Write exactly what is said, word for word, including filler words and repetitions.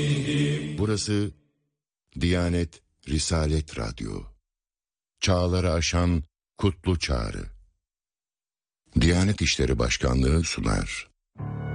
Burası Diyanet Risalet Radyo. Çağları aşan kutlu çağrı. Diyanet İşleri Başkanlığı sunar.